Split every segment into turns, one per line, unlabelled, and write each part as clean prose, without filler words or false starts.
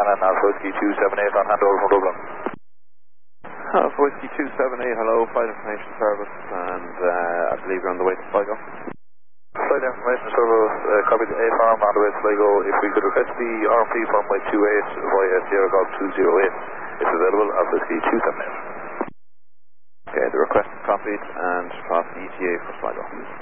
Shannon, Alpha Whiskey 278 on handover from Dublin.
Alpha Whiskey 278, hello, Flight Information Service, and I believe you're on the way to Sligo.
Flight Information Service, copy the A farm on the way to Sligo. If we could request the RMP from by 28 via Sierra Golf 208, it's available, Alpha Whiskey 278.
Okay, the request is copied and pass the ETA for Sligo.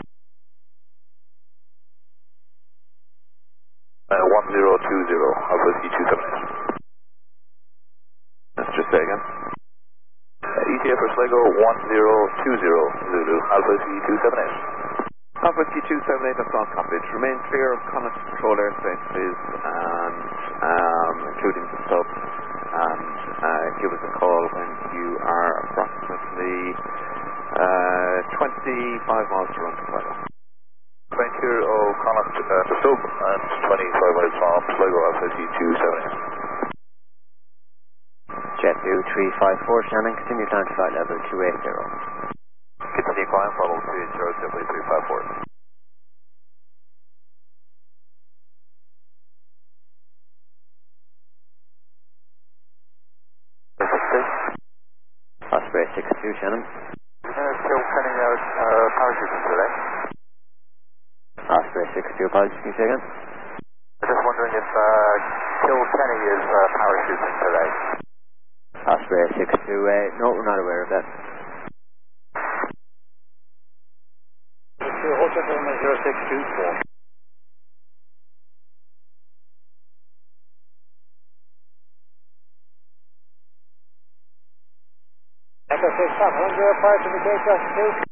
1020, Alpha Whiskey 278.
Let's just say again.
ETA for Sligo 1020, Zulu, Alpha Whiskey 278.
Alpha Whiskey 278, that's all copied. Remain clear of Connacht Control airspace, please, and including the sub, and give us a call when you are approximately 25 miles to run to Sligo.
Remain clear of Connacht, the sub, and 25 miles from Sligo, Alpha Whiskey 278.
Jet 2354, Shannon, continue climb to flight level 280.
Continue climb, follow 380, simply 354.
Osprey 62, Shannon.
Still sending out parachutes today.
Osprey 62, apologies, can you say again?
I'm just wondering if Kilkenny is parachuting today.
Osprey 62, no, we're not aware of that.
Hotel Room 0624.
Echo 6 Top, 105 to the gate, just 2.